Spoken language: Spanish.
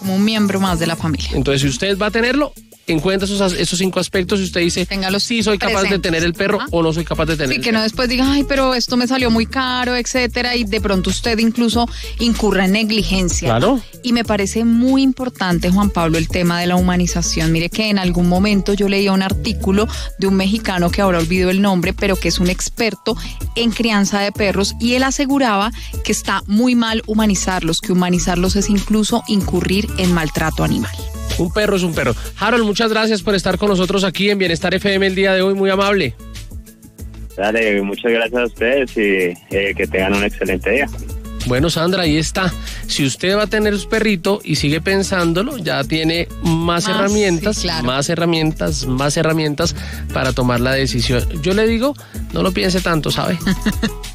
como un miembro más de la familia. Entonces, si usted va a tenerlo, en cuenta esos 5 aspectos y usted dice, sí, soy capaz de tener el perro o no soy capaz de tener el perro. Sí, que no después diga, ay, pero esto me salió muy caro, etcétera, y de pronto usted incluso incurra en negligencia. Claro. Y me parece muy importante, Juan Pablo, el tema de la humanización. Mire que en algún momento yo leía un artículo de un mexicano que ahora olvido el nombre, pero que es un experto en crianza de perros, y él aseguraba que está muy mal humanizarlos, que humanizarlos es incluso incurrir en maltrato animal. Un perro es un perro. Harold, muchas gracias por estar con nosotros aquí en Bienestar FM el día de hoy, muy amable. Dale, muchas gracias a ustedes y que tengan un excelente día. Bueno, Sandra, ahí está. Si usted va a tener su perrito y sigue pensándolo, ya tiene más herramientas, sí, claro. más herramientas para tomar la decisión. Yo le digo, no lo piense tanto, ¿sabe?